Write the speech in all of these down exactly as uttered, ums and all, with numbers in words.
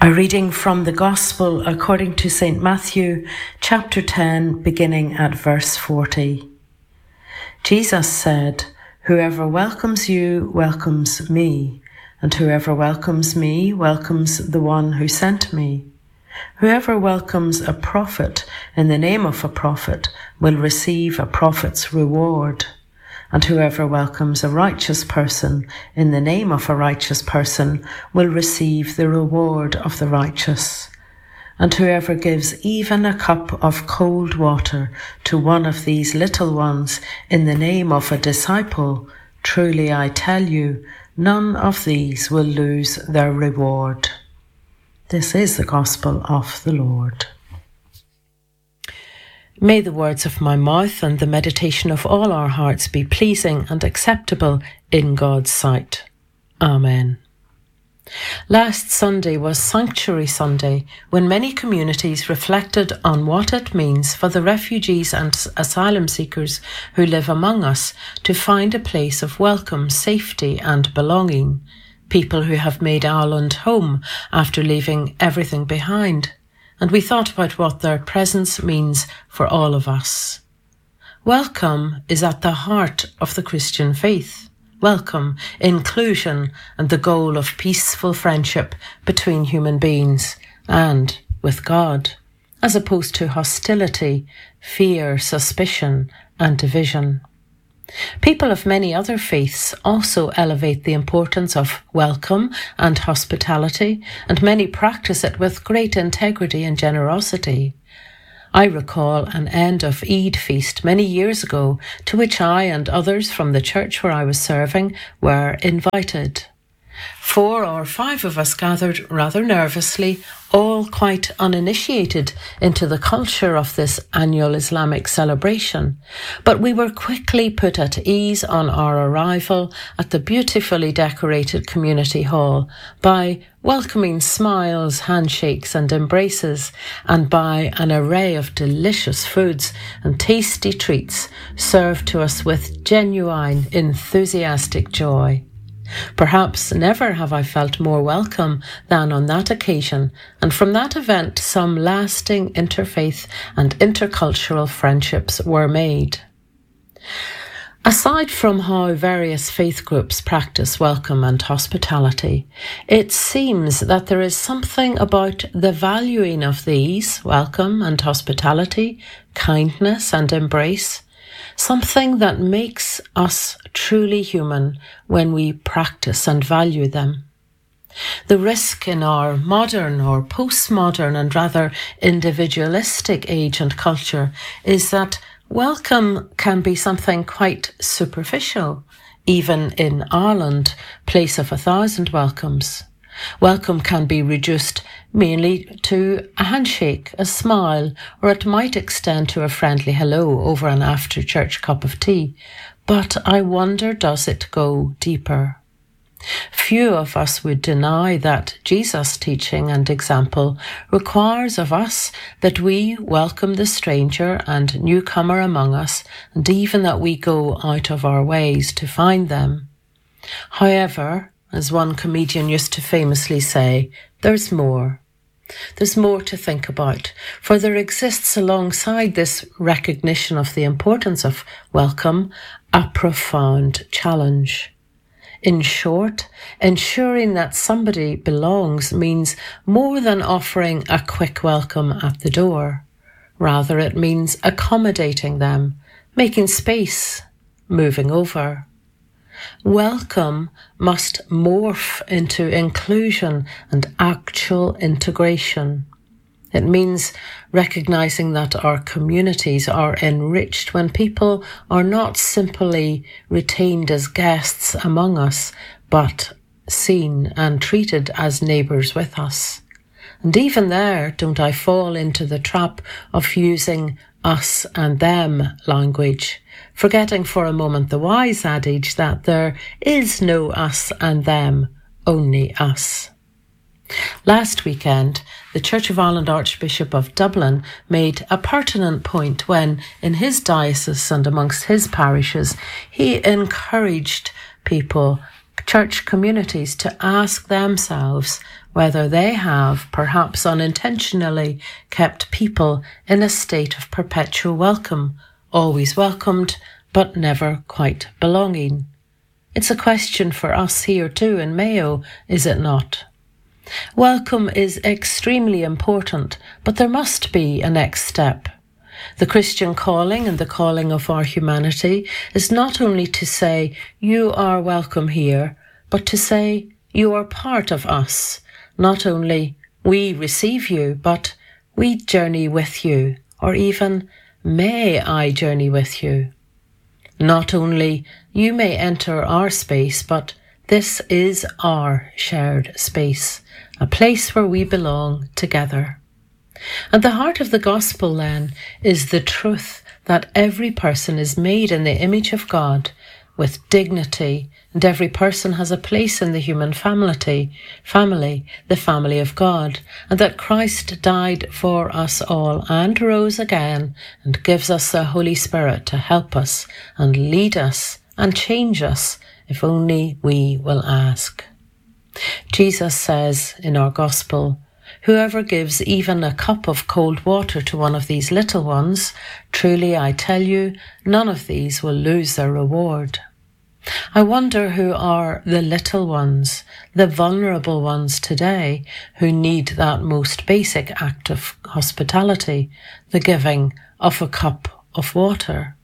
A reading from the Gospel according to Saint Matthew, chapter ten, beginning at verse forty. Jesus said, "Whoever welcomes you welcomes me, and whoever welcomes me welcomes the one who sent me. Whoever welcomes a prophet in the name of a prophet will receive a prophet's reward. And whoever welcomes a righteous person in the name of a righteous person will receive the reward of the righteous. And whoever gives even a cup of cold water to one of these little ones in the name of a disciple, truly I tell you, none of these will lose their reward." This is the Gospel of the Lord. May the words of my mouth and the meditation of all our hearts be pleasing and acceptable in God's sight. Amen. Last Sunday was Sanctuary Sunday, when many communities reflected on what it means for the refugees and asylum seekers who live among us to find a place of welcome, safety and belonging. People who have made Ireland home after leaving everything behind. And we thought about what their presence means for all of us. Welcome is at the heart of the Christian faith. Welcome, inclusion, and the goal of peaceful friendship between human beings and with God, as opposed to hostility, fear, suspicion, and division. People of many other faiths also elevate the importance of welcome and hospitality, and many practice it with great integrity and generosity. I recall an end of Eid feast many years ago, to which I and others from the church where I was serving were invited. Four or five of us gathered rather nervously, all quite uninitiated into the culture of this annual Islamic celebration, but we were quickly put at ease on our arrival at the beautifully decorated community hall by welcoming smiles, handshakes and embraces, and by an array of delicious foods and tasty treats served to us with genuine, enthusiastic joy. Perhaps never have I felt more welcome than on that occasion, and from that event some lasting interfaith and intercultural friendships were made. Aside from how various faith groups practice welcome and hospitality, it seems that there is something about the valuing of these, welcome and hospitality, kindness and embrace, something that makes us truly human when we practice and value them. The risk in our modern or postmodern and rather individualistic age and culture is that welcome can be something quite superficial, even in Ireland, place of a thousand welcomes. Welcome can be reduced mainly to a handshake, a smile, or it might extend to a friendly hello over an after-church cup of tea. But I wonder, does it go deeper? Few of us would deny that Jesus' teaching and example requires of us that we welcome the stranger and newcomer among us, and even that we go out of our ways to find them. However, as one comedian used to famously say, there's more. There's more to think about, for there exists alongside this recognition of the importance of welcome a profound challenge. In short, ensuring that somebody belongs means more than offering a quick welcome at the door. Rather, it means accommodating them, making space, moving over. Welcome must morph into inclusion and actual integration. It means recognizing that our communities are enriched when people are not simply retained as guests among us, but seen and treated as neighbours with us. And even there, don't I fall into the trap of using us and them language, forgetting for a moment the wise adage that there is no us and them, only us. Last weekend, the Church of Ireland Archbishop of Dublin made a pertinent point when, in his diocese and amongst his parishes, he encouraged people church communities to ask themselves whether they have, perhaps unintentionally, kept people in a state of perpetual welcome, always welcomed, but never quite belonging. It's a question for us here too in Mayo, is it not? Welcome is extremely important, but there must be a next step. The Christian calling and the calling of our humanity is not only to say, you are welcome here, but to say, you are part of us. Not only we receive you, but we journey with you, or even, may I journey with you. Not only you may enter our space, but this is our shared space, a place where we belong together. At the heart of the gospel, then, is the truth that every person is made in the image of God with dignity, and every person has a place in the human family, family, the family of God, and that Christ died for us all and rose again and gives us the Holy Spirit to help us and lead us and change us if only we will ask. Jesus says in our gospel, whoever gives even a cup of cold water to one of these little ones, truly I tell you, none of these will lose their reward. I wonder who are the little ones, the vulnerable ones today, who need that most basic act of hospitality, the giving of a cup of water.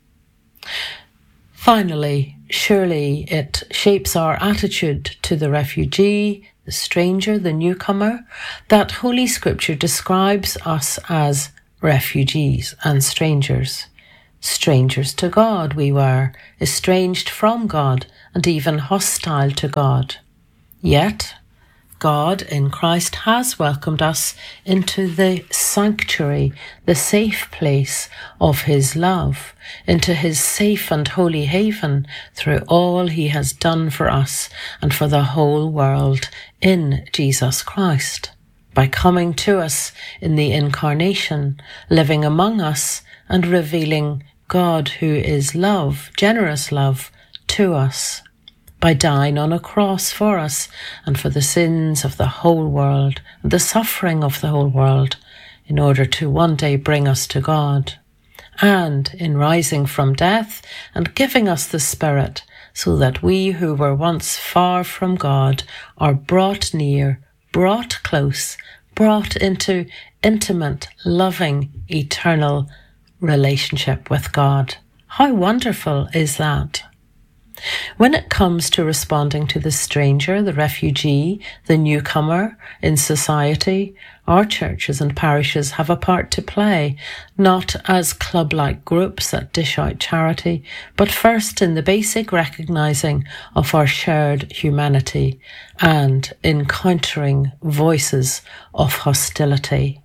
Finally, surely it shapes our attitude to the refugee, the stranger, the newcomer, that Holy Scripture describes us as refugees and strangers. Strangers to God we were, estranged from God, and even hostile to God. Yet, God in Christ has welcomed us into the sanctuary, the safe place of his love, into his safe and holy haven through all he has done for us and for the whole world in Jesus Christ, by coming to us in the incarnation, living among us and revealing God who is love, generous love, to us, by dying on a cross for us and for the sins of the whole world, and the suffering of the whole world, in order to one day bring us to God, and in rising from death and giving us the Spirit, so that we who were once far from God are brought near, brought close, brought into intimate, loving, eternal relationship with God. How wonderful is that? When it comes to responding to the stranger, the refugee, the newcomer in society, our churches and parishes have a part to play, not as club-like groups that dish out charity, but first in the basic recognising of our shared humanity and encountering voices of hostility.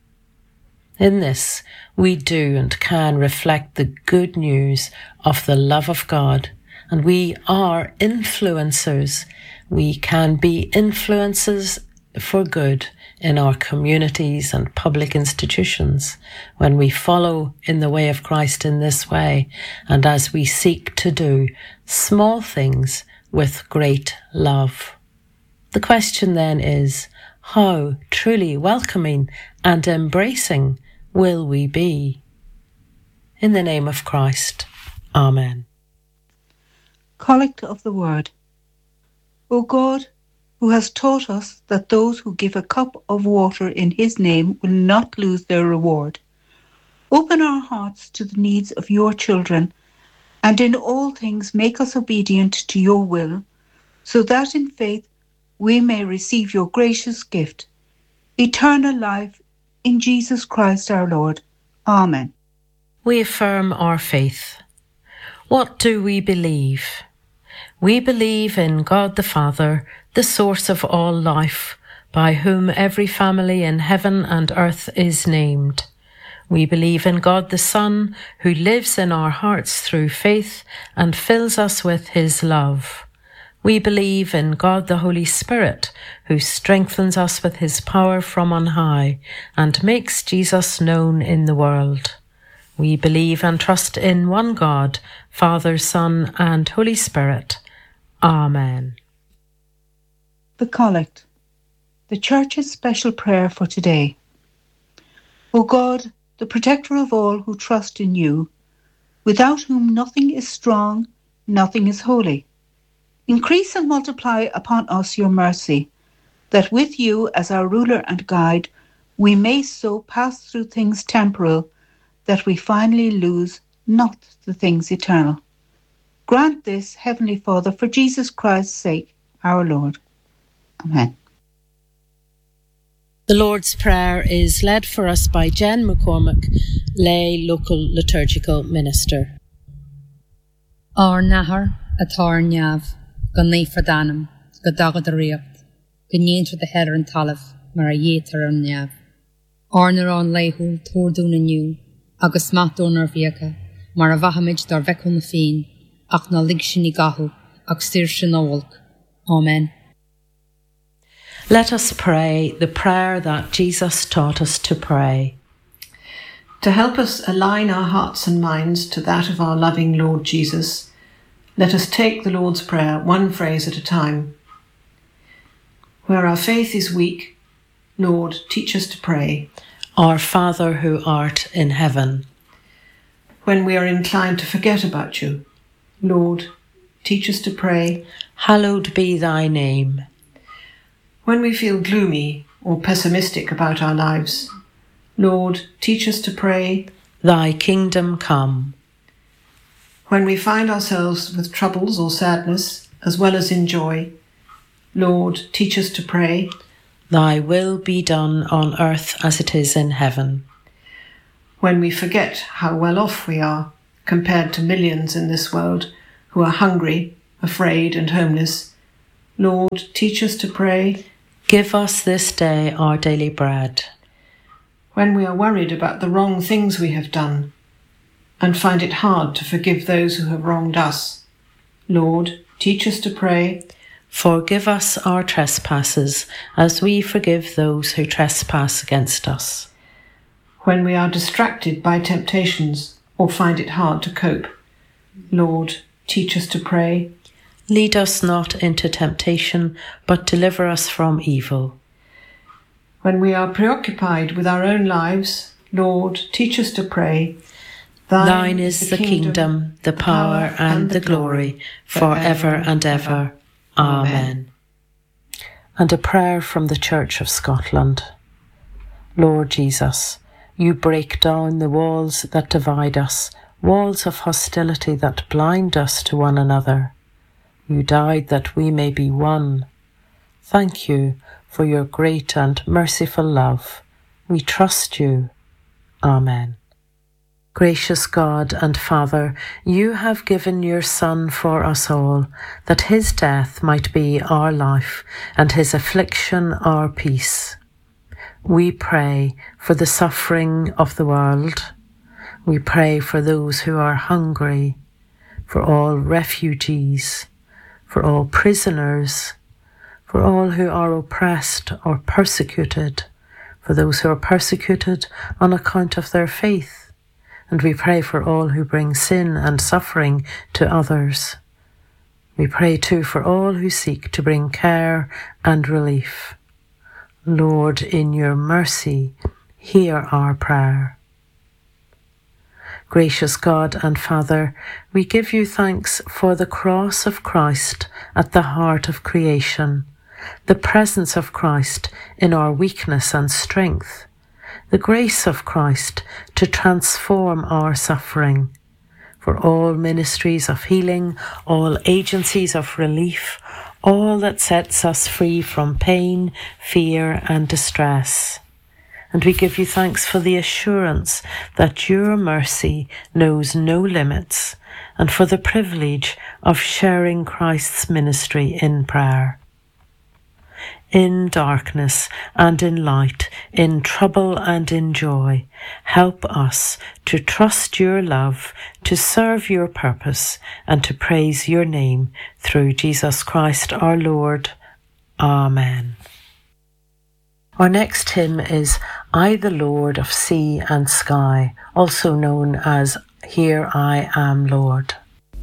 In this, we do and can reflect the good news of the love of God, and we are influencers. We can be influencers for good in our communities and public institutions when we follow in the way of Christ in this way, and as we seek to do small things with great love. The question then is, how truly welcoming and embracing will we be? In the name of Christ. Amen. Collect of the Word. O God, who has taught us that those who give a cup of water in his name will not lose their reward, open our hearts to the needs of your children, and in all things make us obedient to your will, so that in faith we may receive your gracious gift, eternal life in Jesus Christ our Lord. Amen. We affirm our faith. What do we believe? We believe in God the Father, the source of all life, by whom every family in heaven and earth is named. We believe in God the Son, who lives in our hearts through faith and fills us with his love. We believe in God the Holy Spirit, who strengthens us with his power from on high and makes Jesus known in the world. We believe and trust in one God, Father, Son, and Holy Spirit. Amen. The Collect, the Church's special prayer for today. O God, the protector of all who trust in you, without whom nothing is strong, nothing is holy, increase and multiply upon us your mercy, that with you as our ruler and guide, we may so pass through things temporal that we finally lose not the things eternal. Grant this, Heavenly Father, for Jesus Christ's sake, our Lord. Amen. The Lord's Prayer is led for us by Jen McCormick, lay local liturgical minister. Ar nahar atar neav, go neifradanam, go dagad a riocht, go nientra de her an talaf, mar a yetar an neav. Ar naran leihul tordún aniu, agus matón ar viaca, mar a vahamid dar vecul na féin, ach na lig sin I gahu, ach stir sin awalk. Amen. Let us pray the prayer that Jesus taught us to pray. To help us align our hearts and minds to that of our loving Lord Jesus, let us take the Lord's Prayer one phrase at a time. Where our faith is weak, Lord, teach us to pray. Our Father who art in heaven. When we are inclined to forget about you, Lord, teach us to pray. Hallowed be thy name. When we feel gloomy or pessimistic about our lives, Lord, teach us to pray. Thy kingdom come. When we find ourselves with troubles or sadness, as well as in joy, Lord, teach us to pray. Thy will be done on earth as it is in heaven. When we forget how well off we are compared to millions in this world who are hungry, afraid and homeless, Lord, teach us to pray. Give us this day our daily bread. When we are worried about the wrong things we have done and find it hard to forgive those who have wronged us, Lord, teach us to pray. Forgive us our trespasses as we forgive those who trespass against us. When we are distracted by temptations or find it hard to cope, Lord, teach us to pray. Lead us not into temptation, but deliver us from evil. When we are preoccupied with our own lives, Lord, teach us to pray. Thine, Thine is the kingdom, kingdom the power, and the glory, for ever and ever. Amen. And a prayer from the Church of Scotland. Lord Jesus, you break down the walls that divide us, walls of hostility that blind us to one another. You died that we may be one. Thank you for your great and merciful love. We trust you. Amen. Gracious God and Father, you have given your Son for us all, that his death might be our life and his affliction our peace. We pray for the suffering of the world. We pray for those who are hungry, for all refugees, for all prisoners, for all who are oppressed or persecuted, for those who are persecuted on account of their faith. And we pray for all who bring sin and suffering to others. We pray too for all who seek to bring care and relief. Lord, in your mercy, hear our prayer. Gracious God and Father, we give you thanks for the cross of Christ at the heart of creation, the presence of Christ in our weakness and strength, the grace of Christ to transform our suffering, for all ministries of healing, all agencies of relief, all that sets us free from pain, fear and distress. And we give you thanks for the assurance that your mercy knows no limits, and for the privilege of sharing Christ's ministry in prayer. In darkness and in light, in trouble and in joy, help us to trust your love, to serve your purpose, and to praise your name through Jesus Christ our Lord. Amen. Our next hymn is I, the Lord of Sea and Sky, also known as Here I Am, Lord.